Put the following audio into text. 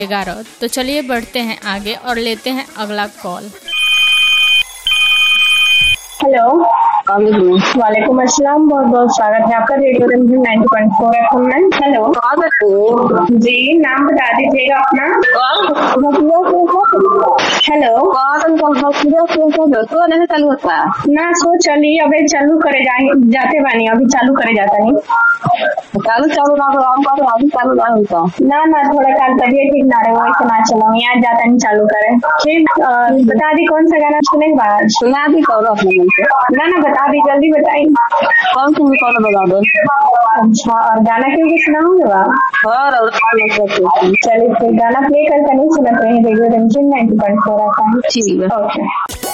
11। तो चलिए बढ़ते हैं आगे और लेते हैं अगला कॉल। हेलो, वालेकुम अस्सलाम। बहुत बहुत स्वागत है आपका रेडियो रंजन 90.4 FM में। हेलो जी, नाम बता दीजिएगा अपना। हेलो चालू होता ना, सो चली अबे चालू करे जाते बानी, अभी चालू करे जाता नहीं। चालू ना होता ना थोड़ा काल तबियत ठीक ना रहे, वैसे ना चलाऊँ, यहाँ जाता नहीं चालू करे। फिर बता दी कौन सा गाना सुने बाद सुना दी कौन अपने मन से ना बता दी, जल्दी बताइए कौन सी कौन बता दो। अच्छा, और गाना क्यों भी सुना होगा? और चलिए फिर गाना प्ले करके नहीं सुनते हैं रेडियो रंजन 90.4 FM। ठीक है। ओके।